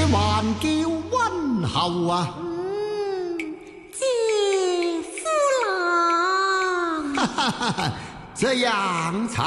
還叫溫厚啊？ 姐夫郎， 這樣才